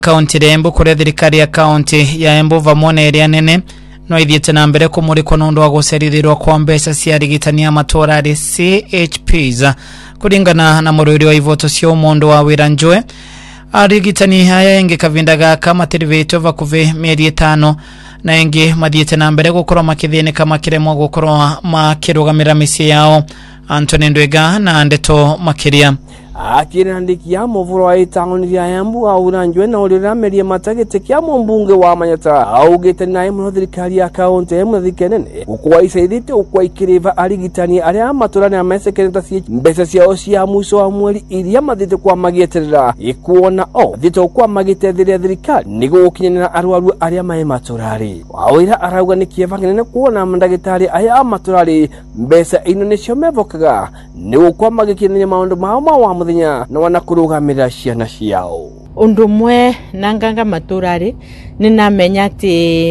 Kaunti ya Embu kuria thirikari ya kaunti ya Embu vamone area nene no ithiete na mbere kumurikwo nundu wa gucerirwa kwa mbeca cia rigitania matora ri CHPs kuringana na mururi wa ivoto cio mundu wa wira njwe arigitani haya ingi kavinda gaka matirivetio vakuve mieri 5 na ingi mathiete na mbere gukorwo makithinika makiremwo gukorwo makirugamira misi yao. Anthony Ndwega na Ndeto makiria akirandikia muvuro wa itaoni ya Embu auranjwe na uliramerie matagete kya mbunge wa Manyata augite naye muno thirikari ya kaunti Embu thikenene ukwa isaithite ukwa ikiriva arigitani aria maturani amesekeneta cie mbeca ciao cia mwiso wa mweri iria mathite kwa magieterera ikuona thite kwa magitetheria thirikari nigo gukinyanira arwaru aria mai maturari wawira arauga ni kievangenene kuona mandagitari aya maturari mbeca ino nicio mevokaga ni ukwa magikinenya maundu mao wa muthenya na wanakurugamira ciana ciao. Undu mwe nanganga maturari ninamenya ati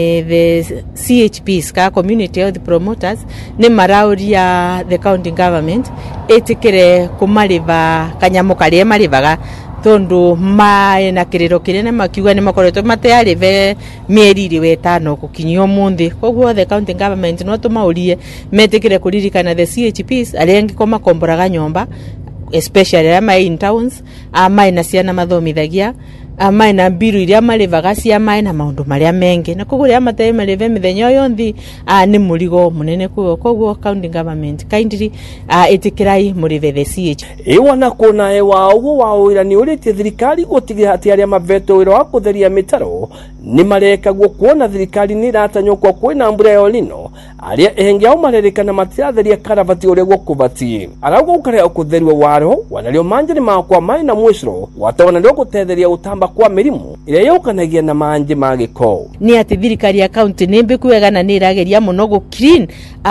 the CHPs ka community health promoters ni marauria the county government etikire kumariva kanyamo karie marivaga tondu mai na kiriro kirene makiuga ni makoretwo matearive mieri 5 gukinyio munthi koguo the county government no tumaurie metikire kuririkana the CHPs arengi koma komboraga nyomba especially ama in towns ama na ciana mathomithagia ama na mbiru iria marivaga cia mai na maundu maria mengi na kuguria matei marive mithenya yonthi ni murigo munene koguo county government kindly itikirai murive the CH iwana kuna ewa ugo wa wira ni urite thirikari gutigira ati aria maveto wira wa kutheria mitaro ni marekagwo kuona thirikari ni ratanyokwa kwina mbura ya Olino aria ehengia umarerikana matiratheria karavati uria gukubati arauga ukare ukutherwa waro wanalio manjani makwa mai na mwishro watona ndio gutetheria utamba kwa mirimu iria yokanagia na manje magiko ni ati thirikari ya county nimbe kuega na ni irageria muno go clean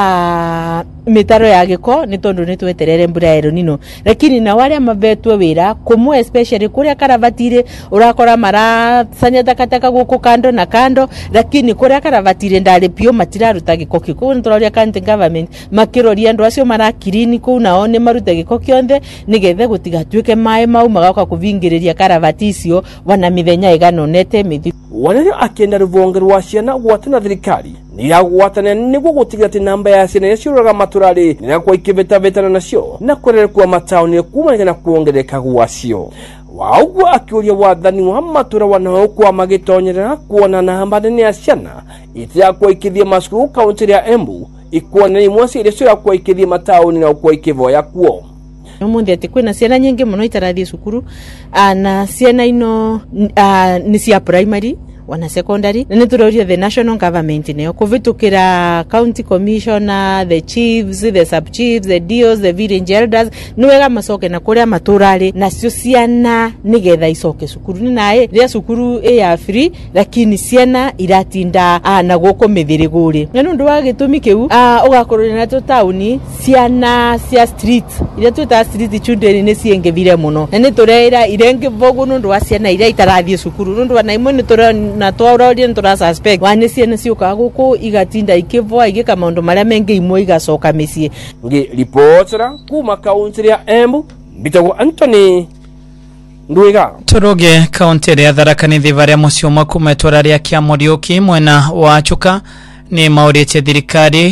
mitaro ya giko ni tondu ni tweterere mbura ya Elnino lakini na wale mavetwe wira kumu especially kuria karavatire urakora mara sanya takataka guko kando na kando lakini kuria karavatire ndari pio matiraruta giko kiko ntoria county government makiroria ndu acio mara clean ku naone maruta giko kionde nigethe gutigatuike mai mau magaka kuvingiriria karavati icio wana mithenya iganonete mithi wanalio akienda ruvonge rwa ciana gwatana thirikari ni ya gwatana niguo gutigira ati namba ya ciana yaciuraga maturari ni nakwa ikivetavetana nacio na kurerekwa mataoni kumana na kuongereka gwacio waugo akiuria wathani wa matura wanaokwa magitonyerera kuona namba nene ya ciana itiakwa ikithia masukuru kaunti ya Embu ikuona ni mwasi ile cio kwa ikithia mataoni na kwa ikivoya kuo Omundi ati kwina ciana nyingi muno itarathie cukuru na ciana ino ni cia primary wana secondary na nituroria the national government neo kuvitukira county commissioner the chiefs the sub chiefs the DOs the village elders niwega macoke na kuria maturari na cio ciana nigetha icoke cukuru ni nae ria cukuru ya free lakini ciana iratinda na guko mithiriguri na nundu wa gitumi kiu ugakorora na to town ciana cia street ira twita street children ni ciengevire muno na nitureira irenge vogu nundu wa ciana ira itarathie cukuru nundu wa naimo nitura na twaroria ntura suspect wane ciana ciuka guku igatinda ikivwa igika maundu maria mengi imwe igacoka micie ngi reportera kuma kaunti ya Embu bitago Anthony Ndwega turoge kaunti ya Tharaka Nithi varia mucio makuma turaria kia Muriuki mwena wa Chuka ni maurite thirikari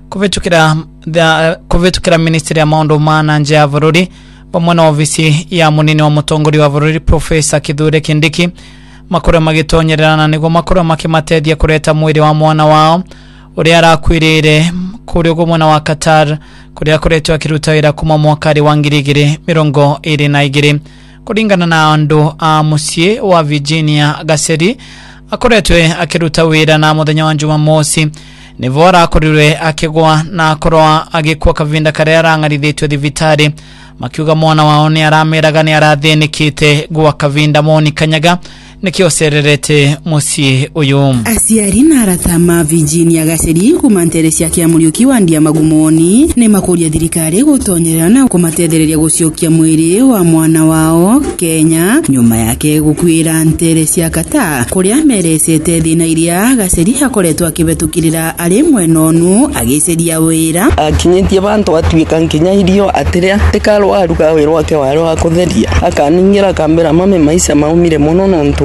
kuvitukira ministry ya maundu mana nje ya bururi pamwe na ofisi ya munini wa mutongori wa bururi Professor Kithure Kindiki makora magitonyerana nigo makora makimatethia kureta mwiri wa mwana wao uria arakwirire kuri gumwana wa Qatar kuria kuretwa kiruta wira kuma mwakari wa 2022 kuringana na andu a mucie wa Virginia Gaseri akoretwe akiruta wira na muthenya wa Jumamosi nivora akorirwe akigwa na akorwa agikwa kavinda karia arangarithitwe thivitari makiuga mwana wao ni arameraga ni arathinikite gwa kavinda moni kanyaga nikio sererete musie uyu asiari na aratama Virginia Gaseri kumanteresia kia Muriuki wa ndia magumoni ne makuria thirikari gutonyerana kumatethereria guciokia mwiri wa mwana wao Kenya nyuma yake gukwira nteresia kata kuria meresete thina iria Gaseri akoretwa akivetukirira ari mwenonu agiceria wira akinyitie bantu atwika nkinya irio atiria tikaro aruga wira wake waro akutheria akaningira kambera mame maisha maumire muno nontu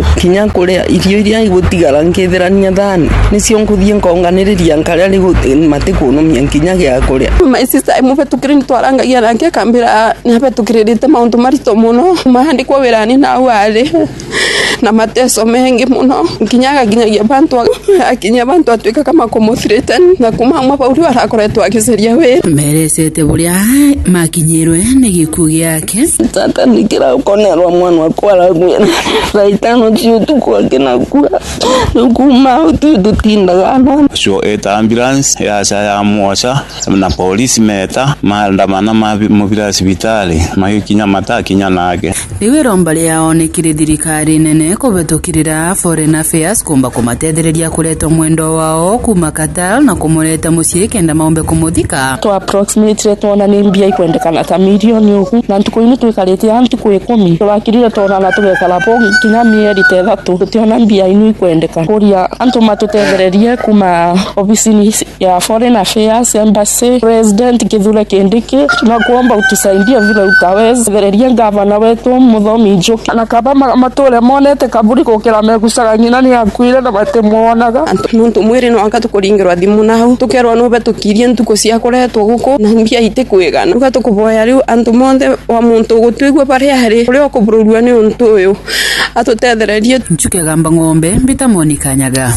kinya kuria irio iria igutigara ngithirania thani nicio nguthie nkonganiriria nkaria matikunomia nginya gia kuria. My sister muvetukire nitwarangagia nake akambira niavetukirite maundu marito muno mahandikwo wirani na wale na mateso mengi muno nginyagia bantu atwika kama commothreaten na kuma bauri arakoretwo akiseria we meresete buria makinyirwe ni gikuo giake tata nikira ukonerwa mwana wakwa aragwena raitano cio tukwakina kwa kuma ututindaga sio eta ambulance ya mwasha na polisi meta maandamana mubira hospitali mahikinya matakinya nake riwe rombali yaonekire thirikari nene kubetukirira foreign affairs kumba kumatetheriria kureto mwendo wao kuma Qatar na kumureta mucie kenda maombe kumuthika to approximately tona ni mbia ikwendekana ta milioni uku na ntukoini twikarite antu ku 10 twakirire tona na tugekala pongi kinya mieri 3 tutiona mbia inu ikwendekana kuria antu matutethererie kuma ofisini ya foreign affairs embassy president Kithure Kindiki tunakuomba utusaidie vile utaweza thereria gavana wetu Muthomi Njuki na kaba matole monete kaburi kokera megusaga nyina ni akuire na batemuonaga nuntu mwiri no akatukuringirwa thimu nahu tukerwa no betukirie ntuko cia kuretwo guku na mbia itikwigana ukatukuboya riu antu monthe wa muntu gutwigwe bari hari uri okubururua ni untu uyu atutethererie Njuki gamba ng'ombe mbita Monica Nyaga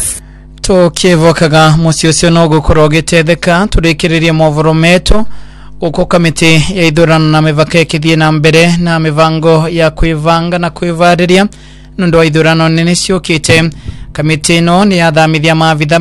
tukivokaga mucio cio no gukorwo gitetheka turikiririe movoro metu uko kamiti ya ithurano na mivaka ikithie na mbere na mivango ya kwivanga na kwivariria nundu wa ithurano nene ciukite. Kamiti no ni athamithia maabitha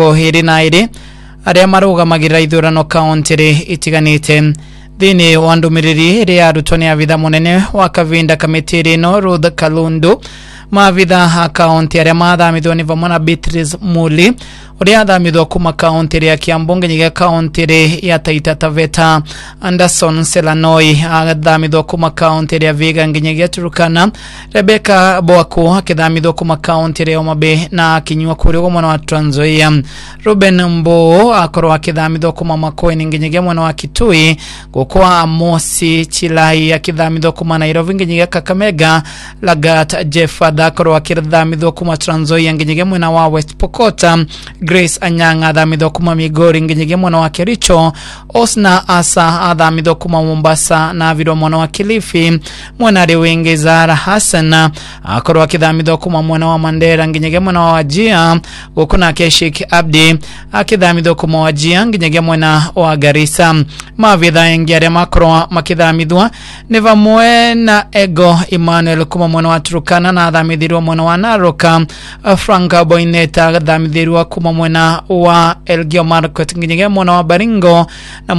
22 aria marugamagira ithurano kauntiri itiganite thini wa ndumiriri iria arutwo ni abitha munene wa kavinda kamiti rino Ruth Kalundu maabitha ha kaunti aria mathamithwo ni vamwe na Beatrice Muli uria athamithwo kuma kaunti ya Kiambu nginya kaunti ya Taita Taveta. Anderson Selanoi athamithwo kuma kaunti ya Vihiga nginya Turkana. Rebecca Boaku akithamithwo kuma kaunti ya Homa Bay na Kinyua kurio mwana wa Trans Nzoia. Ruben Mbo akorwo akithamithwo kuma Makueni nginya mwana wa Kitui. Gukwa Amosi Chilai akithamithwo kuma Nairobi nginya Kakamega. Lagat Jeff akorwo akithamithwo kuma Trans Nzoia nginya mwana wa West Pokot. Grace Anyanga athamithwo kuma Migori nginya mwana wa Kericho. Osna Asa athamithwo kuma Mombasa na Avirwo mwana wa Kilifi. Mwana Rewenge Zara Hassan akorwo akithamithwo kuma mwana wa Mandera nginya mwana wa Wajia. Gukuna Sheikh Abdi akithamithwo kuma Wajia nginya mwana wa Garissa. Mavitha engi aria makorwo makithamithwa ni vamwe na Ego Emmanuel kuma mwana wa Turkana na athamithirwo mwana wa Naroka. Franka Boineta athamithirwo kuma mwana wa Elgeyo Marakwet nginya mwana wa Baringo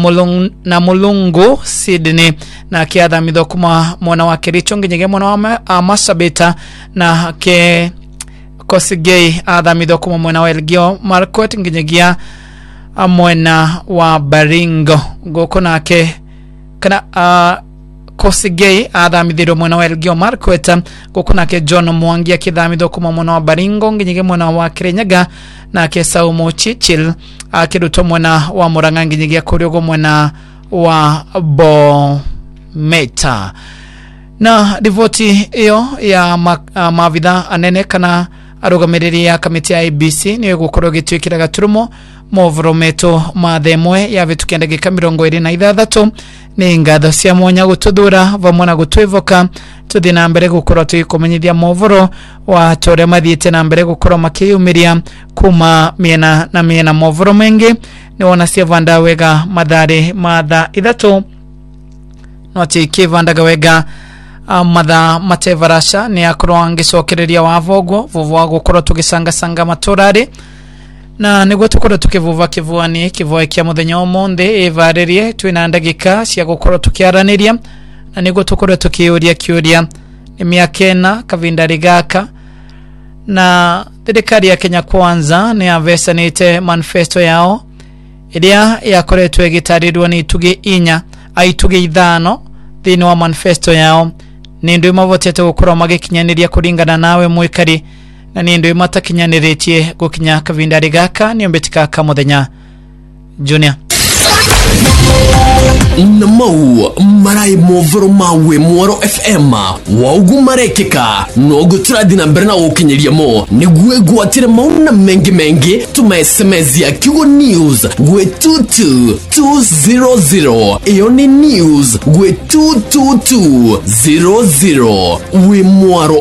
na Mulungu Sydney na kiathamithwo kuma mwana wa Kericho nginya mwana wa Masabeta na ke Kosigei athamithwo kuma mwana wa Elgeyo Marakwet nginya mwana wa Baringo goko nake kana Kosigei athamithirwo mwana wa Elgeyo Marakwet goko nake John Mwangi akithamithwo kuma mwana wa Baringo nginya mwana wa Kirinyaga na ke Saumo Chichil akirutwo mwana wa Murang'a nginya kurio mwana wa Bometa. Na rivoti iyo ya mavitha anene kana arugamiriri ya kamiti ya IBC ni gukorwo gitwikira gaturumo movoro meto mathemwe ya vitukenda gika 26 ni ngatho cia mwanya gututhura vamwe na gutwivoka tuthi na mbere gukorwo twikumenyithia movoro wa tore mathiete na mbere gukorwo makiyumiria kuma miena na miena. Movoro mengi ni wona cia Vanda Wega mathare matha 3 no ti Kivanda Wega matha Matevarasha ni akorwo angicokereria wavogo vovo gukorwo tugisanga maturari na niguo tukorwo tukivuva kivuani kivoe kia muthenya omonthe ivaririe twina ndagika cia gukorwo tukiaraniria na niguo tukorwo tukiuria kiuria ni miakena kavindari gaka na thirikari ya Kenya Kwanza ni avesanite manifesto yao iria yakoretwo igitarirwo ni itugi 4 aitugi 5 thini wa manifesto yao ni ndu mavotete gukorwo magikinyaniria kuringana nawe mwikari na ni ndu matakinyaniretie gukinya kavindari gaka ni ombetika ka muthenya Junior na mau marai movoro mawe Mwaro FM waugu marekeka nogu turadina berna ukinyeria mo nigwe gwatire mauna mengi tuma SMS ya Kigo News gwe 22200 iyo ni news gwe 22200 we Mwaro